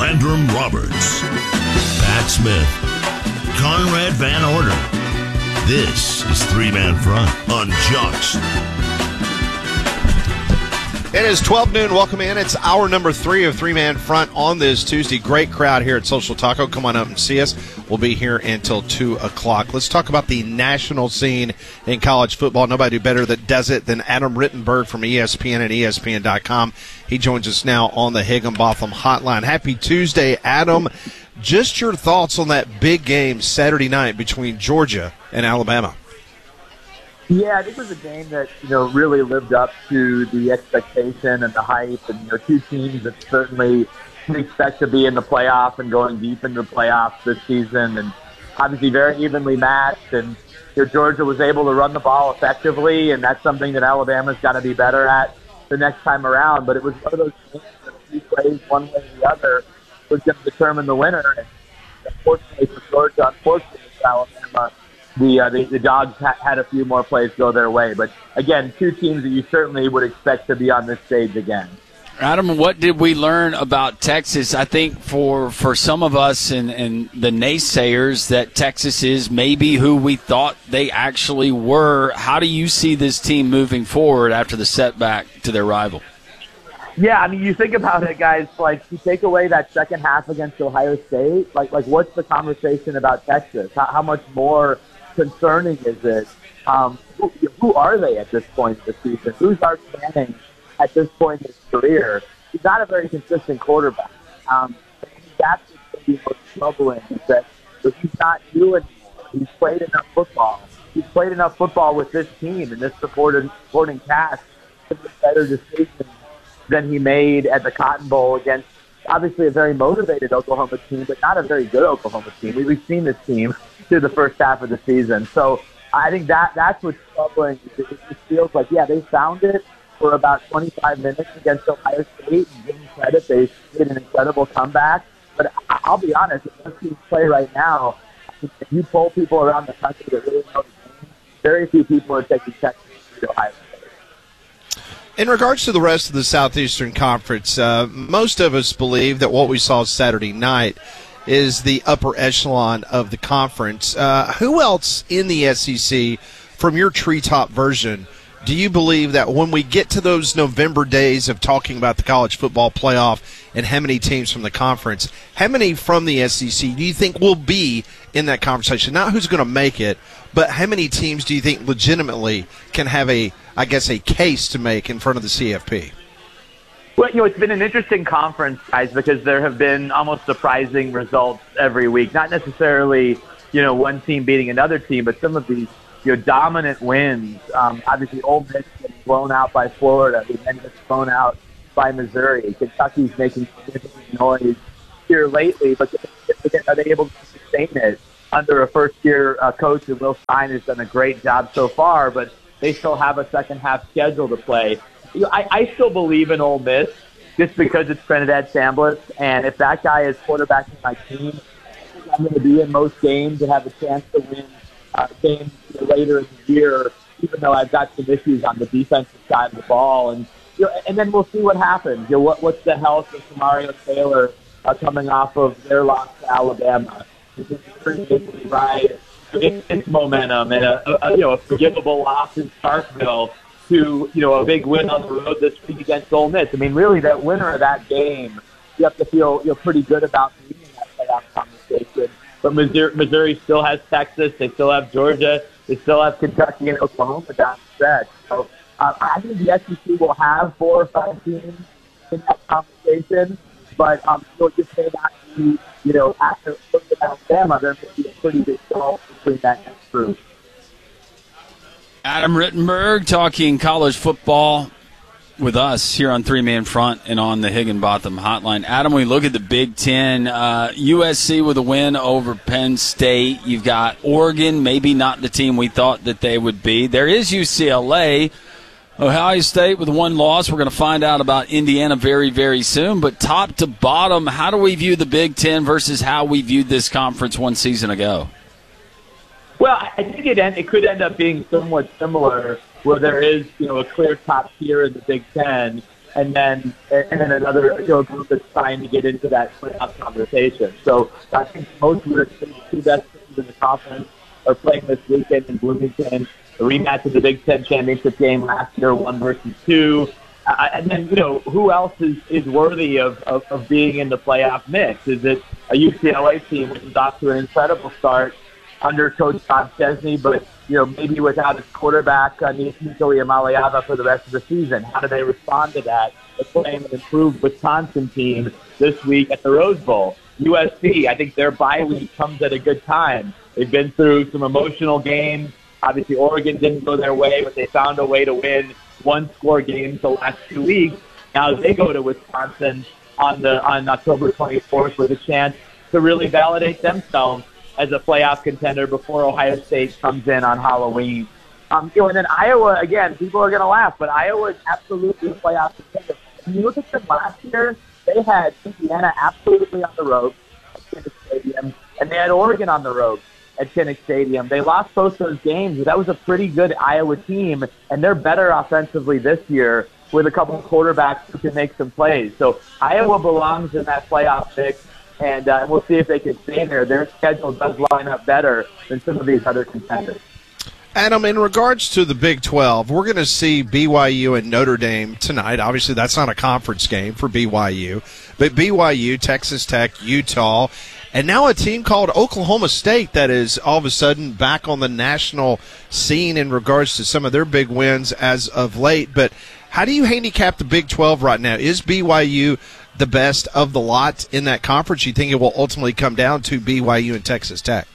Landrum Roberts, Pat Smith, Conrad Van Orden. This is Three Man Front on Jocks. It is 12 noon. Welcome in. It's hour number 3 of Three Man Front on this Tuesday. Great crowd here at Social Taco. Come on up and see us. We'll be here until 2 o'clock. Let's talk about the national scene in college football. Nobody better that does it than Adam Rittenberg from ESPN and ESPN.com. He joins us now on the Higginbotham Hotline. Happy Tuesday, Adam. Just your thoughts on that big game Saturday night between Georgia and Alabama. Yeah, I think it was a game that, really lived up to the expectation and the hype. And, two teams that certainly can expect to be in the playoff and going deep into the playoffs this season. And obviously very evenly matched. And, Georgia was able to run the ball effectively, and that's something that Alabama's got to be better at the next time around. But it was one of those games that a few plays one way or the other was going to determine the winner. And unfortunately for Georgia, unfortunately for Alabama, the Dogs had a few more plays go their way. But, again, two teams that you certainly would expect to be on this stage again. Adam, what did we learn about Texas? I think for some of us and the naysayers that Texas is maybe who we thought they actually were. How do you see this team moving forward after the setback to their rival? Yeah, I mean, you think about it, guys, like you take away that second half against Ohio State, like what's the conversation about Texas? How much more concerning is it? Who are they at this point in the season? Who's Arch Manning at this point in his career? He's not a very consistent quarterback. That's what's going to be most troubling is that he's not new anymore. He's played enough football. He's played enough football with this team and this supporting cast to make better decisions than he made at the Cotton Bowl against obviously a very motivated Oklahoma team, but not a very good Oklahoma team. We've seen this team through the first half of the season. So I think that's what's troubling. It just feels like, they found it for about 25 minutes against Ohio State, and give them credit. They did an incredible comeback. But I'll be honest, if those teams play right now, if you poll people around the country that really know the game, very few people are taking Texas to Ohio State. In regards to the rest of the Southeastern Conference, most of us believe that what we saw Saturday night is the upper echelon of the conference. Who else in the SEC, from your treetop version, do you believe that when we get to those November days of talking about the college football playoff and how many teams from the conference, how many from the SEC do you think will be in that conversation? Not who's going to make it, but how many teams do you think legitimately can have a case to make in front of the CFP? Well, it's been an interesting conference, guys, because there have been almost surprising results every week. Not necessarily, one team beating another team, but some of these, dominant wins. Obviously, Ole Miss getting blown out by Florida, who then gets blown out by Missouri. Kentucky's making significant noise here lately, but are they able to sustain it under a first-year coach? And Will Stein has done a great job so far, but they still have a second-half schedule to play. I still believe in Ole Miss just because it's Trinidad Chambliss, and if that guy is quarterbacking my team, I'm going to be in most games and have a chance to win games later in the year, even though I've got some issues on the defensive side of the ball. And then we'll see what happens. What's the health of Mario Taylor coming off of their loss to Alabama? Is this pretty ride its momentum and a forgivable loss in Starkville to a big win on the road this week against Ole Miss? I mean, really, that winner of that game, you have to feel pretty good about being in that playoff conversation. But Missouri still has Texas, they still have Georgia, they still have Kentucky and Oklahoma down the stretch. So I think the SEC will have 4 or 5 teams in that conversation, but you'll just may not be, after looking at Alabama, there may be a pretty big gulf between that next group. Adam Rittenberg talking college football with us here on Three Man Front and on the Higginbotham Hotline. Adam, when we look at the Big Ten, USC with a win over Penn State. You've got Oregon, maybe not the team we thought that they would be. There is UCLA. Ohio State with 1 loss. We're going to find out about Indiana very, very soon. But top to bottom, how do we view the Big Ten versus how we viewed this conference 1 season ago? Well, I think it could end up being somewhat similar, where there is a clear top tier in the Big Ten, and then another group that's trying to get into that playoff conversation. So I think most of the two best teams in the conference are playing this weekend in Bloomington. A rematch of the Big Ten championship game last year, 1 versus 2. And then, who else is worthy of being in the playoff mix? Is it a UCLA team, which is off to an incredible start under Coach Bob Chesney, but, maybe without its quarterback, Nico Iamaleava, for the rest of the season? How do they respond to that? They're playing an improved Wisconsin team this week at the Rose Bowl. USC, I think their bye week comes at a good time. They've been through some emotional games. Obviously, Oregon didn't go their way, but they found a way to win one-score games the last 2 weeks. Now they go to Wisconsin on October 24th with a chance to really validate themselves as a playoff contender before Ohio State comes in on Halloween. And then Iowa, again, people are going to laugh, but Iowa is absolutely a playoff contender. When you look at them last year, they had Indiana absolutely on the road at Kinnick Stadium, and they had Oregon on the road at Kinnick Stadium. They lost both those games, but that was a pretty good Iowa team, and they're better offensively this year with a couple of quarterbacks who can make some plays. So Iowa belongs in that playoff mix, and we'll see if they can stay there. Their schedule does line up better than some of these other contenders. Adam, in regards to the Big 12, we're going to see BYU and Notre Dame tonight. Obviously, that's not a conference game for BYU, but BYU, Texas Tech, Utah, and now a team called Oklahoma State that is all of a sudden back on the national scene in regards to some of their big wins as of late. But how do you handicap the Big 12 right now? Is BYU the best of the lot in that conference? You think it will ultimately come down to BYU and Texas Tech?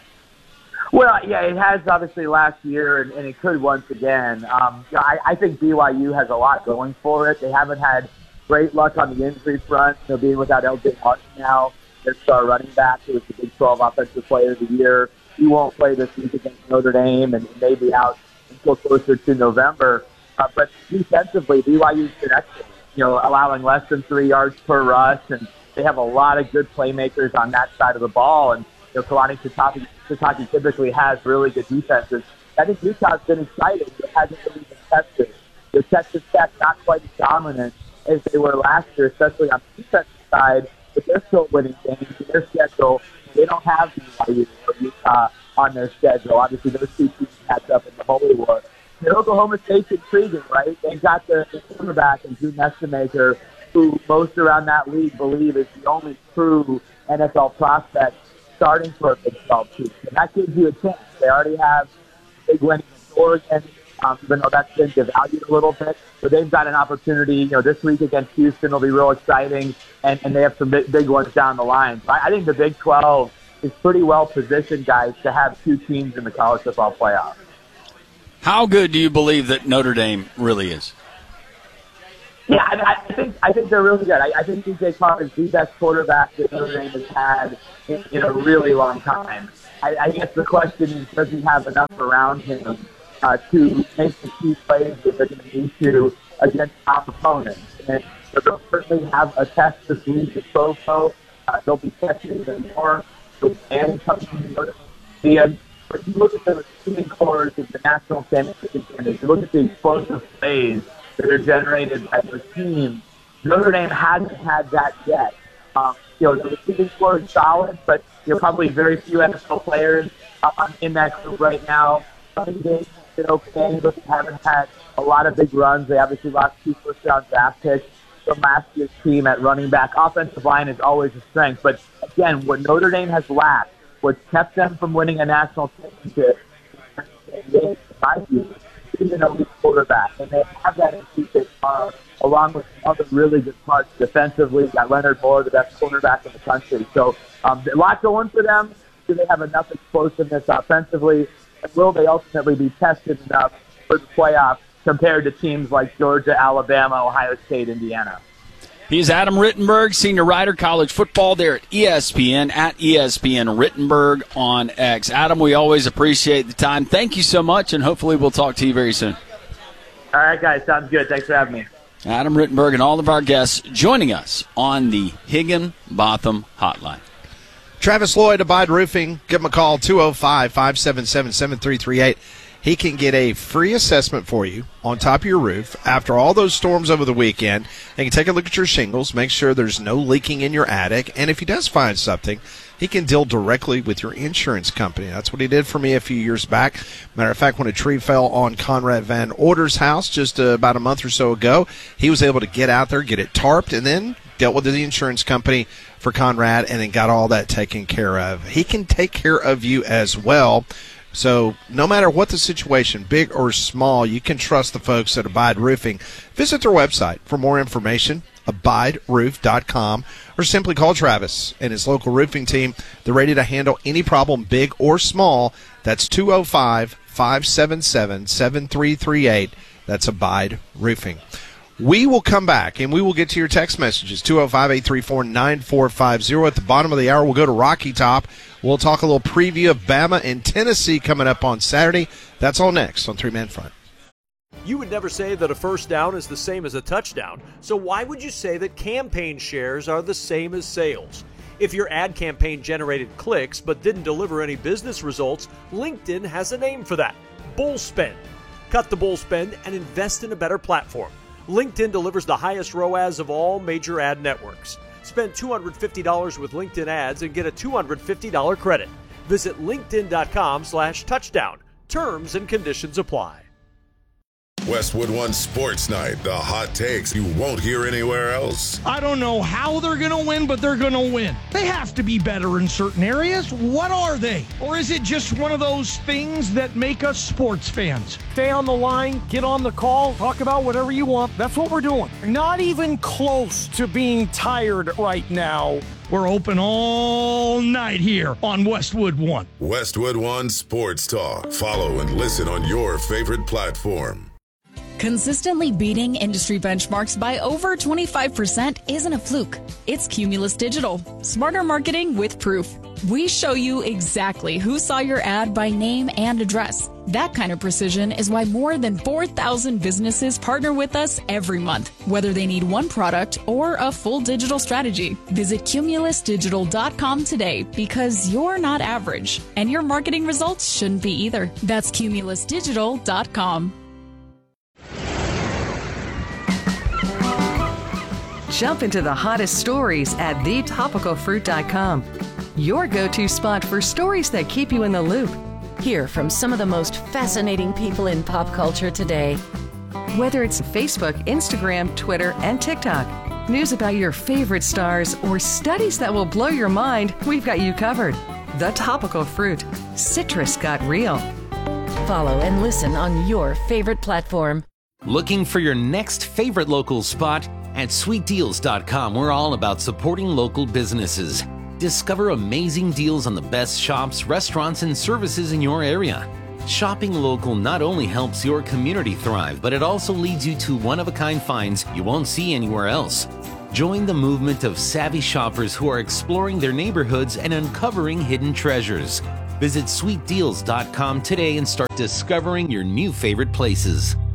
Well, yeah, it has obviously last year, and it could once again. I think BYU has a lot going for it. They haven't had great luck on the injury front, being without L.J. Martin now, their star running back, who was the Big 12 Offensive Player of the Year. He won't play this week against Notre Dame and may be out until closer to November. But defensively, BYU's been excellent, allowing less than 3 yards per rush, and they have a lot of good playmakers on that side of the ball. And Kalani Sitake typically has really good defenses. I think Utah's been exciting, but hasn't really been tested. The Texas Tech not quite as dominant as they were last year, especially on the defensive side, but they're still winning games in their schedule. They don't have BYU or Utah on their schedule. Obviously, those two teams catch up in the Holy War. And Oklahoma State's intriguing, right? They've got the quarterback and Drew Nestemaker, who most around that league believe is the only true NFL prospect starting for a Big 12 team. And that gives you a chance. They already have big win against Oregon, even though that's been devalued a little bit. But they've got an opportunity. This week against Houston will be real exciting, and they have some big ones down the line. So I think the Big 12 is pretty well positioned, guys, to have 2 teams in the college football playoff. How good do you believe that Notre Dame really is? Yeah, I think they're really good. I think DJ Clark is the best quarterback that Notre Dame has had in a really long time. I guess the question is, does he have enough around him to make the key plays that they're going to need to against top opponents? And they'll certainly have a test this week at Provo. They'll be testing even more. And but you look at the receiving cores of the national championship contenders, you look at the explosive plays that are generated by their team. Notre Dame hasn't had that yet. The receiving core is solid, but probably very few NFL players in that group right now. Some games have been okay, but they haven't had a lot of big runs. They obviously lost 2 first-round draft picks from last year's team at running back. Offensive line is always a strength, but again, what Notre Dame has lacked, what's kept them from winning a national championship, even though he's quarterback, and they have that in TJ Clark, along with some other really good parts defensively. You've got Leonard Moore, the best quarterback in the country. So a lot going for them. Do they have enough explosiveness offensively? And will they ultimately be tested enough for the playoffs compared to teams like Georgia, Alabama, Ohio State, Indiana? He's Adam Rittenberg, senior writer, college football there at ESPN, at ESPN Rittenberg on X. Adam, we always appreciate the time. Thank you so much, and hopefully we'll talk to you very soon. All right, guys. Sounds good. Thanks for having me. Adam Rittenberg and all of our guests joining us on the Higginbotham Hotline. Travis Lloyd, Abide Roofing. Give them a call, 205-577-7338. He can get a free assessment for you on top of your roof after all those storms over the weekend. He can take a look at your shingles, make sure there's no leaking in your attic, and if he does find something, he can deal directly with your insurance company. That's what he did for me a few years back. Matter of fact, when a tree fell on Conrad Van Order's house just about a month or so ago, he was able to get out there, get it tarped, and then dealt with the insurance company for Conrad and then got all that taken care of. He can take care of you as well. So no matter what the situation, big or small, you can trust the folks at Abide Roofing. Visit their website for more information, abideroof.com, or simply call Travis and his local roofing team. They're ready to handle any problem, big or small. That's 205-577-7338. That's Abide Roofing. We will come back, and we will get to your text messages, 205-834-9450. At the bottom of the hour, we'll go to Rocky Top. We'll talk a little preview of Bama and Tennessee coming up on Saturday. That's all next on Three Man Front. You would never say that a first down is the same as a touchdown, so why would you say that campaign shares are the same as sales? If your ad campaign generated clicks but didn't deliver any business results, LinkedIn has a name for that: bull spend. Cut the bull spend and invest in a better platform. LinkedIn delivers the highest ROAS of all major ad networks. Spend $250 with LinkedIn ads and get a $250 credit. Visit linkedin.com/touchdown. Terms and conditions apply. Westwood One Sports Night, the hot takes you won't hear anywhere else. I don't know how they're going to win, but they're going to win. They have to be better in certain areas. What are they? Or is it just one of those things that make us sports fans? Stay on the line, get on the call, talk about whatever you want. That's what we're doing. Not even close to being tired right now. We're open all night here on Westwood One. Westwood One Sports Talk. Follow and listen on your favorite platform. Consistently beating industry benchmarks by over 25% isn't a fluke. It's Cumulus Digital. Smarter marketing with proof. We show you exactly who saw your ad by name and address. That kind of precision is why more than 4,000 businesses partner with us every month, whether they need one product or a full digital strategy. Visit cumulusdigital.com today, because you're not average, and your marketing results shouldn't be either. That's cumulusdigital.com. Jump into the hottest stories at thetopicalfruit.com. Your go-to spot for stories that keep you in the loop. Hear from some of the most fascinating people in pop culture today. Whether it's Facebook, Instagram, Twitter, and TikTok, news about your favorite stars, or studies that will blow your mind, we've got you covered. The Topical Fruit. Citrus got real. Follow and listen on your favorite platform. Looking for your next favorite local spot? At sweetdeals.com, we're all about supporting local businesses. Discover amazing deals on the best shops, restaurants, and services in your area. Shopping local not only helps your community thrive, but it also leads you to one-of-a-kind finds you won't see anywhere else. Join the movement of savvy shoppers who are exploring their neighborhoods and uncovering hidden treasures. Visit sweetdeals.com today and start discovering your new favorite places.